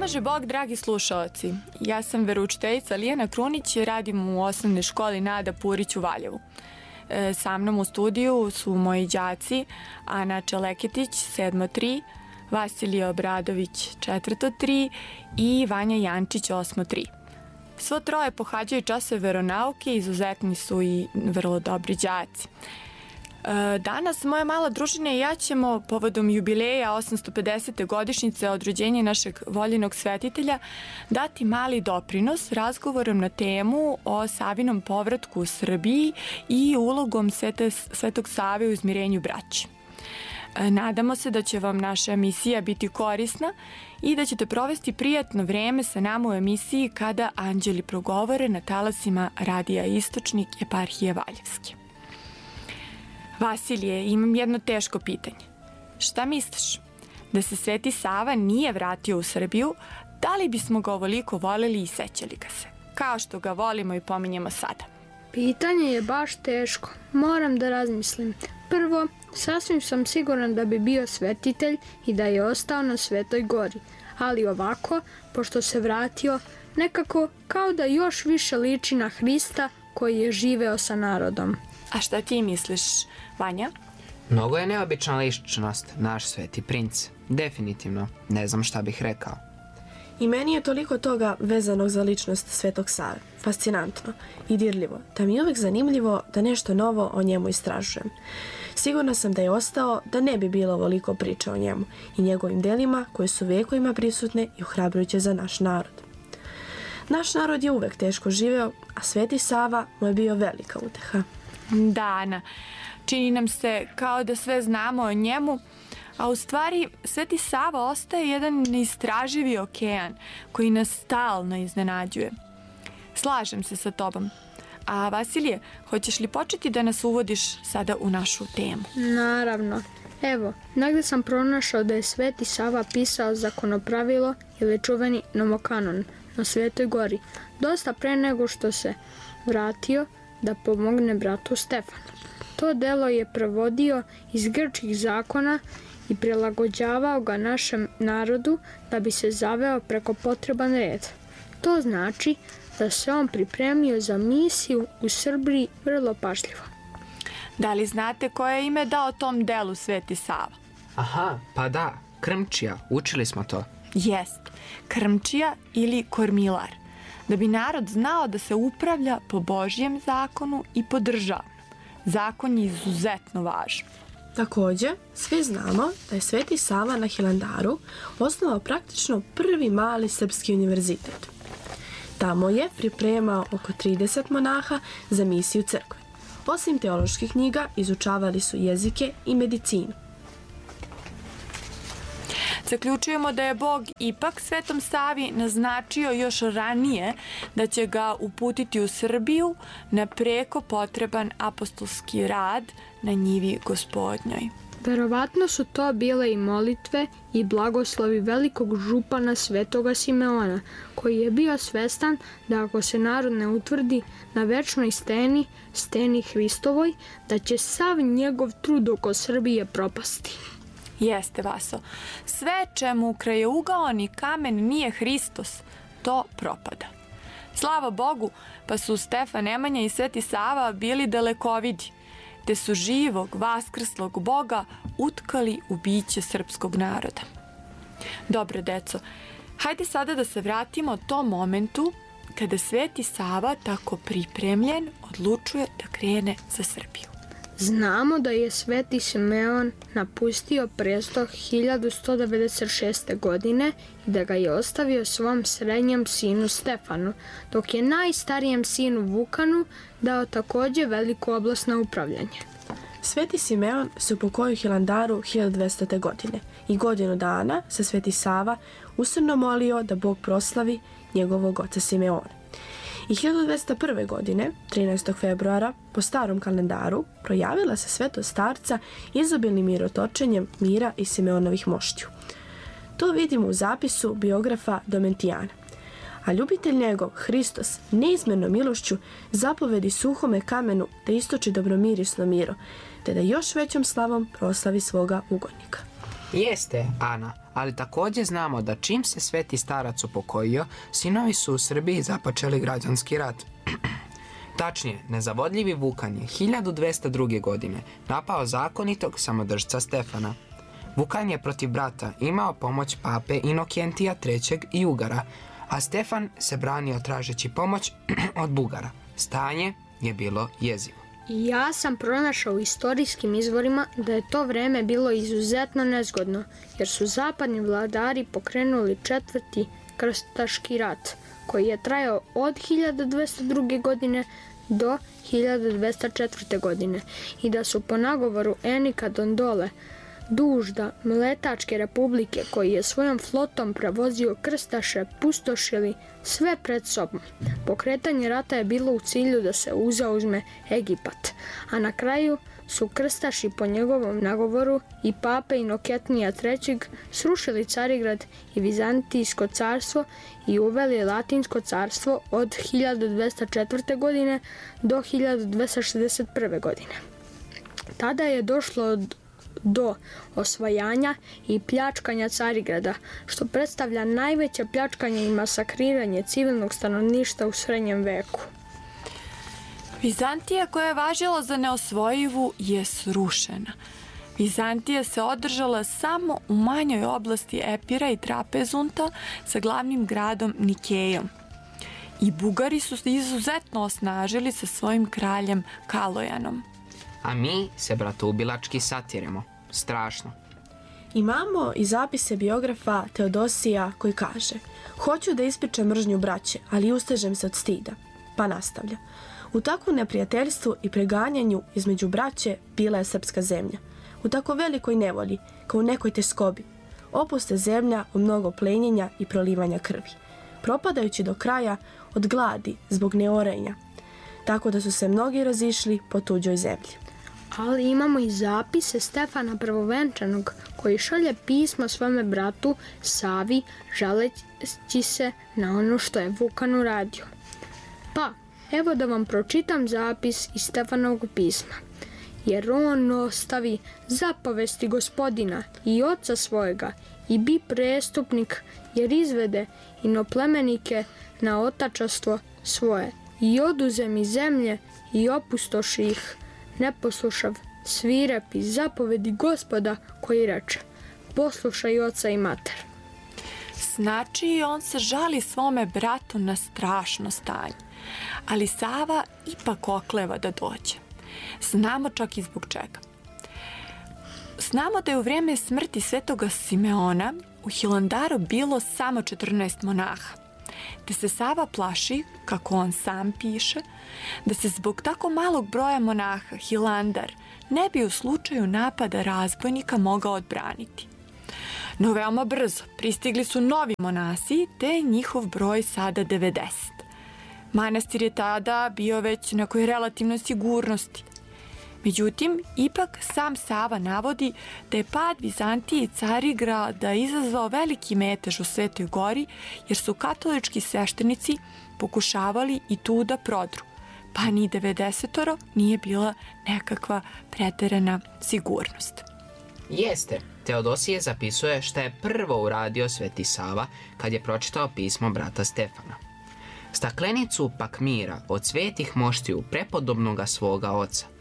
pomaže Bog, dragi slušaoci. Ja sam veroučiteljica Lijana Krunić i radim u osnovnoj školi Nada Purić u Valjevu. Sa mnom u studiju su moji đaci Ana Čeleketić, 7.3, Vasilije Obradović, 4.3 i Vanja Jančić, 8.3. Svo troje pohađaju časove veronauke, izuzetni su i vrlo dobri đaci. Danas moja mala družina i ja ćemo povodom jubileja 850. godišnjice od rođenja našeg voljenog svetitelja dati mali doprinos razgovorom na temu o Savinom povratku u Srbiji i ulogom Svetog Save u izmirenju braće. Nadamo se da će vam naša emisija biti korisna i da ćete provesti prijatno vreme sa nama u emisiji Kada anđeli progovore na talasima Radija Istočnik eparhije Valjevske. Vasilije, imam jedno teško pitanje. Šta misliš? Da se Sveti Sava nije vratio u Srbiju, da li bismo ga ovoliko voljeli i sećali ga se? Kao što ga volimo i pominjemo sada. Pitanje je baš teško. Moram da razmislim. Prvo, sasvim sam siguran da bi bio svetitelj i da je ostao na Svetoj Gori. Ali ovako, pošto se vratio, nekako kao da još više liči na Hrista koji je živeo sa narodom. A šta ti misliš, Vanja? Mnogo je neobična ličnost, naš sveti princ. Definitivno, ne znam šta bih rekao. I meni je toliko toga vezanog za ličnost Svetog Save. Fascinantno i dirljivo, da mi je uvek zanimljivo da nešto novo o njemu istražujem. Sigurna sam da je ostao da ne bi bilo ovoliko priče o njemu i njegovim delima koje su vekovima prisutne i ohrabrujuće za naš narod. Naš narod je uvek teško živeo, a Sveti Sava mu je bio velika uteha. Da, Ana, čini nam se kao da sve znamo o njemu, a u stvari Sveti Sava ostaje jedan neistraživi okean koji nas stalno iznenađuje. Slažem se sa tobom. A Vasilije, hoćeš li početi da nas uvodiš sada u našu temu? Naravno. Evo, negde sam pronašao da je Sveti Sava pisao zakonopravilo ili čuveni Nomokanon na Svetoj Gori, dosta pre nego što se vratio da pomogne bratu Stefanu. To delo je prevodio iz grčkih zakona i prilagođavao ga našem narodu da bi se zaveo preko potreban red. To znači da se on pripremio za misiju u Srbiji vrlo pažljivo. Da li znate koje je ime dao tom delu Sveti Sava? Aha, pa da, Krmčija, učili smo to. Jest, Krmčija ili kormilar, da bi narod znao da se upravlja po Božjem zakonu i po državnom. Zakon je izuzetno važan. Takođe, svi znamo da je Sveti Sava na Hilandaru osnovao praktično prvi mali srpski univerzitet. Tamo je pripremao oko 30 monaha za misiju crkve. Osim teoloških knjiga, izučavali su jezike i medicinu. Zaključujemo da je Bog ipak Svetom Savi naznačio još ranije da će ga uputiti u Srbiju na preko potreban apostolski rad na njivi Gospodnjoj. Verovatno su to bile i molitve i blagoslovi velikog župana Svetoga Simeona, koji je bio svestan da ako se narod ne utvrdi na večnoj steni Hristovoj, da će sav njegov trud oko Srbije propasti. Jeste, Vaso. Sve čemu krajeougaoni kamen nije Hristos, to propada. Slava Bogu, pa su Stefan Nemanja i Sveti Sava bili dalekovidi, te su živog, vaskrslog Boga utkali u biće srpskog naroda. Dobro, deco, hajde sada da se vratimo tom momentu kada Sveti Sava, tako pripremljen, odlučuje da krene za Srbiju. Znamo da je Sveti Simeon napustio presto 1196. godine i da ga je ostavio svom srednjem sinu Stefanu, dok je najstarijem sinu Vukanu dao takođe veliku oblast na upravljanje. Sveti Simeon se upokojio u Hilandaru 1200. godine i godinu dana se Sveti Sava usrno molio da Bog proslavi njegovog oca Simeona. I 1201. godine, 13. februara, po starom kalendaru, projavila se svetost starca izobilnim mirotočenjem mira i Simeonovih moštiju. To vidimo u zapisu biografa Domentijana. A ljubitelj njegov, Hristos, neizmernom milošću zapovedi suhome kamenu da istoči dobromirisno miro, te da još većom slavom proslavi svoga ugodnika. Jeste, Ana, ali također znamo da čim se sveti starac upokojio, sinovi su u Srbiji započeli građanski rat. Tačnije, nezavodljivi Vukan je 1202. godine napao zakonitog samodržca Stefana. Vukan je protiv brata imao pomoć pape Inokentija III. I Ugara, a Stefan se branio tražeći pomoć od Bugara. Stanje je bilo jezivo. Ja sam pronašao u istorijskim izvorima da je to vreme bilo izuzetno nezgodno, jer su zapadni vladari pokrenuli 4. krstaški rat, koji je trajao od 1202. godine do 1204. godine i da su po nagovoru Enika Dondole, dužda Mletačke republike, koji je svojom flotom prevozio krstaše, pustošili sve pred sobom. Pokretanje rata je bilo u cilju da se zauzme Egipat, a na kraju su krstaši po njegovom nagovoru i pape Inokentija III. Srušili Carigrad i Vizantijsko carstvo i uveli Latinsko carstvo od 1204. godine do 1261. godine. Tada je došlo do osvajanja i pljačkanja Carigrada, što predstavlja najveće pljačkanje i masakriranje civilnog stanovništva u srednjem veku. Vizantija, koja je važila za neosvojivu, je srušena. Vizantija se održala samo u manjoj oblasti Epira i Trapezunta sa glavnim gradom Nikejom. I Bugari su se izuzetno osnažili sa svojim kraljem Kalojanom. A mi se bratoubilački satiremo. Strašno. Imamo i zapise biografa Teodosija koji kaže: hoću da ispričam mržnju braće, ali ustežem se od stida. Pa nastavlja: u takvom neprijateljstvu i preganjanju između braće bila je srpska zemlja. U tako velikoj nevolji, kao u nekoj teskobi, opuste zemlja u mnogo plenjenja i prolivanja krvi, propadajući do kraja od gladi zbog neorenja, tako da su se mnogi razišli po tuđoj zemlji. Ali imamo i zapise Stefana Prvovenčanog, koji šalje pismo svome bratu Savi, žaleći se na ono što je Vukan uradio. Pa, evo da vam pročitam zapis iz Stefanovog pisma. Jer on ostavi zapovesti gospodina i oca svojega i bi prestupnik, jer izvede inoplemenike na otačastvo svoje i oduze mi zemlje i opustoši ih, ne poslušav svirepi zapovedi gospoda koji reče: poslušaj oca i mater. Znači, on se žali svome bratu na strašno stanje, ali Sava ipak okleva da dođe. Znamo čak i zbog čega. Znamo da je u vrijeme smrti svetoga Simeona u Hilandaru bilo samo 14 monaha, te se Sava plaši, kako on sam piše, da se zbog tako malog broja monaha Hilandar ne bi u slučaju napada razbojnika mogao odbraniti. No veoma brzo pristigli su novi monasi, te je njihov broj sada 90. Manastir je tada bio već na nekoj relativnoj sigurnosti. Međutim, ipak sam Sava navodi da je pad Vizantije i Carigrada izazvao veliki metež u Svetoj gori, jer su katolički sveštenici pokušavali i tu da prodru, pa ni 90 nije bila nekakva preterana sigurnost. Jeste, Teodosije zapisuje šta je prvo uradio Sveti Sava kad je pročitao pismo brata Stefana. Staklenicu pak mira od svetih moštiju prepodobnoga svoga oca,